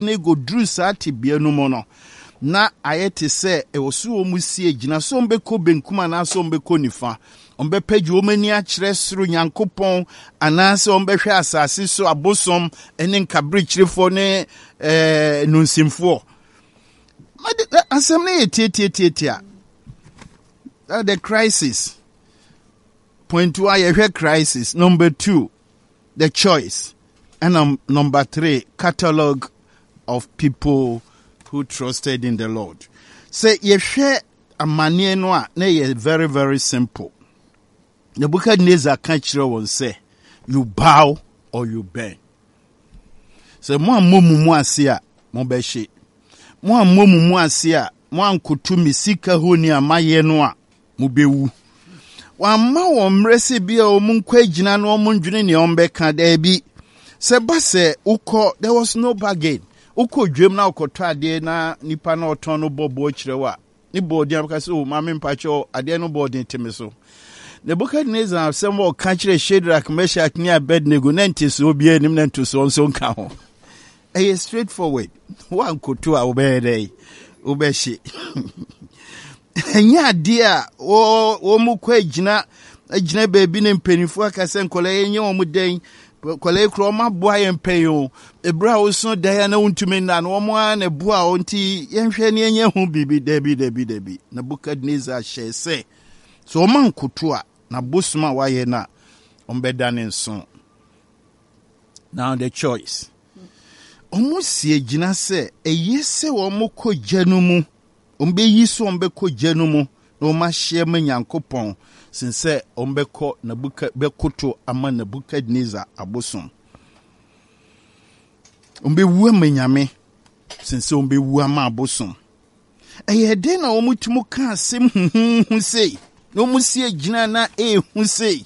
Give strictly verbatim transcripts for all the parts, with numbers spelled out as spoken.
Abednego drew sati bianumo no. Na ayete se e wosu omusie gina so mbeko benkuma na so mbeko nifa. Ombe peji omani akire suru Nyankopon anase ombe hwe asase so abosom ene nkabri kirefo ne eh nunsimfo. Asem na yetietie the crisis. Point one, you crisis. Number two, the choice. And um, number three, catalog of people who trusted in the Lord. Say, you share a money no, na very, very simple. The Nebuchadnezzar can't will say, you bow or you bend. So, mo mumu mo asia, mo beshi. Mo mumu mo asia, mo ankutumi sika honi amaye no, mo bewu. Wama womrese bia omunkwa gina no omundwene ne ombeka da bi se base uko there was no bargain uko dwem na ukoto ade na nipa na oton no bobo kirewa ni bodi abaka se o mame mpacho ade no bodi temeso Nebuchadnezzar asem wo ka kire Shadrach Meshach ni Abednego na ntiso obi anim na ntiso nso nka ho eh straightforward wan koto a obede obeshi Enya dia o o mukwa gina gina baby ne mpanifo akase nkole enye o muden kole kro ma boa ye mpanyo ebra wo so da na untumi na no mo na boa onti yenhwe ne enye hu bibi dabi dabi dabi Nebuchadnezzar she say so man kutua na bosuma waye na ombeda ne nso. Now the choice omusie gina se eyese wo mukọ janumu ombe yiso ombe ko janumu no ma hye ma Nyankopon sinse ombe ko Nebuka bekoto ama Nebuchadnezzar abosom ombe wu ma nyame sinse ombe wu ama abosom eye de na omutumu ka asem hu sei no musie gina na e hu sei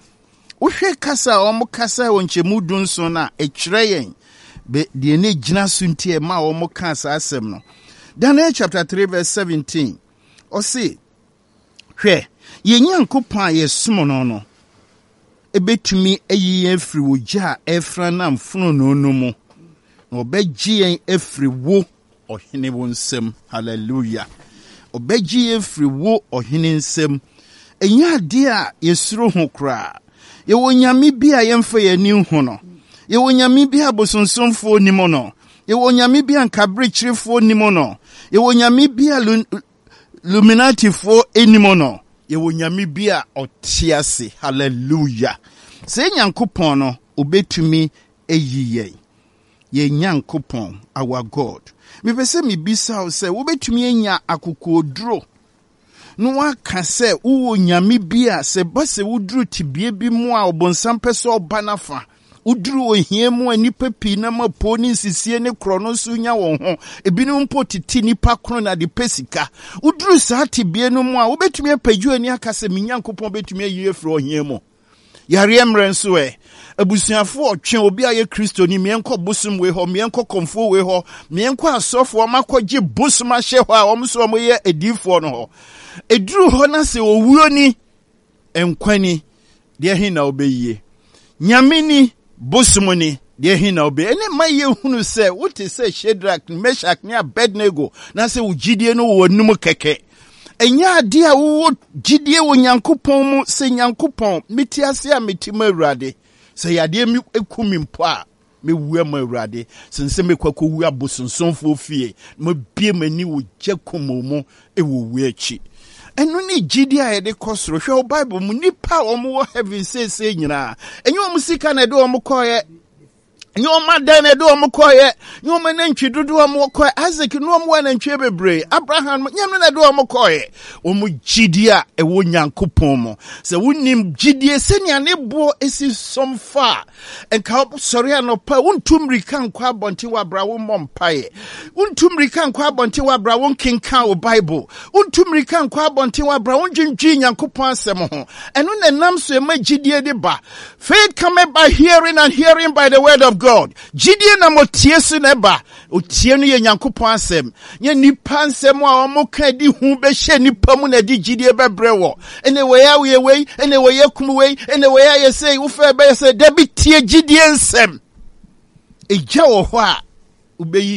wohwe kasa omu kasa wonchemu dunso na ekreyen be de ne gina suntie ma omu ka asem no. Daniel chapter three verse seventeen. O say, hwe, ye Nyankopon yesumo no no. Ebetumi eyi efri wo ja efra na mfuno no no mu. Na obeji yen efri wo ohene wo nsem. Hallelujah. Obeji efri wo ohene nsem. Enya ade a yesuro ho kra. Ye wo nyame bi a yemfa ye ni ho no. Ye wo nyame bi a bosonsomfo ni mo no. Ye wo nyame bi an kabri kirefo ni mo no. Ye wo nyame bi a luminati fo enimo no. Ye wo nyame bi a otiase. Hallelujah. Se Nyankopon no obetumi eyiye. Ye Nyankopon our God. Me pese mi bisa o se obetumi enya akokoduro. No waka se wo nyame bi a se base wuduru tibie bi mu a obonsam pese obanafa. Udru ohie mu anipa pi na mapo ni sisie ne krono so nya won ho ebinu mpo titi nipa krono na de pesika udru saati bie no mu a wobetumi apaju ani akase Nyankopon betumi ayi efro ohie mu yare emre nso e abusuafo otwe obi aye Kristo ni mienko bosum we ho mienko komfo we ho mienko asofo makogye bosum ahye ho a omso omoye edifo no ho edru ho na se owuo ni enkwani de hin na obeyie nyamini bosumuni de hina obe ene maye hunu se wote se Shadrach Meshach ne Abednego na se ugidie no wonum keke enya ade a wo gidie wo Nyankopon mu se Nyankopon metiase a metima Awurade se yade mi ekumi mpo a mewu am Awurade sense mekwakọ wu abosonsonfo fie mo bie mani wo gyakomo e wo wu achi enu ni gidi a yede kosoro hwe Bible mu nipa omo heaven say say nyina enye omo sika na de omo koye enye omo dan na de omo koye enye omo na ntwi dodo omo koye Isaac no omo na ntwi bebre Abraham nyam na de omo koye omo gidi a ewo Nyankopon mo se wonim gidi senia ne bo esi somfa enka sori anopa wontumri kan kwa bonti wa bra wo mompaye wontumri kan kwa bonti wa bra won kenka o Bible wontumri kan kwa bonti wa bra won dwendwi Nyankopon asem ho eno na nam so e ma gidi de ba faith come by hearing and hearing by the word of God gidi na motie so na ba otie no ye Nyankopon asem ye nipa asem a omoka di hu be hye nipa mu na di gidi be brewo ene we ya we we ene we yakum we ene we ya say wo fa be say da bi tie gidi ensem eja wo ho a ubeyi